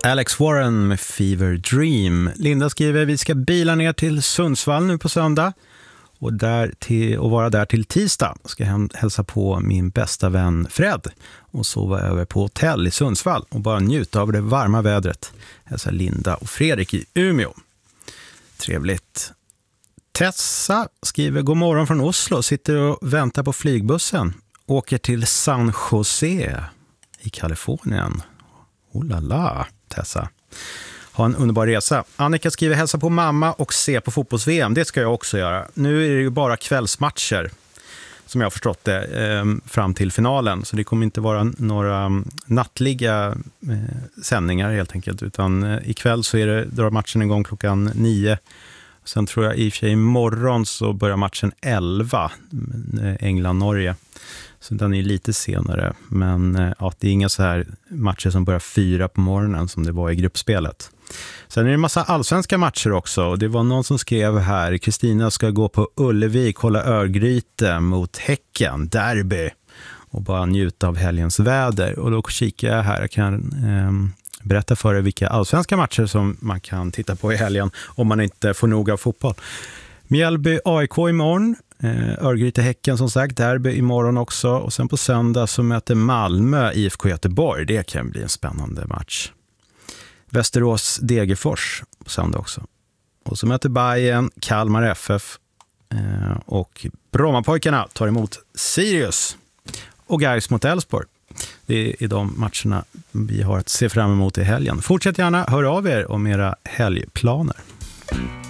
Alex Warren med Fever Dream. Linda skriver, vi ska bila ner till Sundsvall nu på söndag och vara där till tisdag. Ska hälsa på min bästa vän Fred och sova över på hotell i Sundsvall och bara njuta av det varma vädret. Hälsa Linda och Fredrik i Umeå. Trevligt. Tessa skriver, god morgon från Oslo, sitter och väntar på flygbussen. Åker till San Jose i Kalifornien. Oh la la, Tessa. Ha en underbar resa. Annika skriver, hälsa på mamma och se på fotbolls-VM. Det ska jag också göra. Nu är det ju bara kvällsmatcher som jag har förstått det fram till finalen. Så det kommer inte vara några nattliga sändningar helt enkelt. Utan ikväll så drar matchen igång klockan 9. Sen tror jag i och för sig imorgon så börjar matchen 11, England-Norge. Så den är lite senare. Men ja, det är inga så här matcher som börjar 4 på morgonen som det var i gruppspelet. Sen är det en massa allsvenska matcher också. Och det var någon som skrev här, Kristina ska gå på Ullevi, kolla Örgryte mot Häcken, derby. Och bara njuta av helgens väder. Och då kikar jag här, jag kan berätta för er vilka allsvenska matcher som man kan titta på i helgen om man inte får nog av fotboll. Mjällby AIK imorgon, Örgryte Häcken som sagt, derby imorgon också. Och sen på söndag så möter Malmö IFK Göteborg, det kan bli en spännande match. Västerås Degerfors på söndag också. Och så möter Bayern Kalmar FF och Brommapojkarna tar emot Sirius och Gais mot Elfsborg. Det är de matcherna vi har att se fram emot i helgen. Fortsätt gärna höra av er om era helgplaner.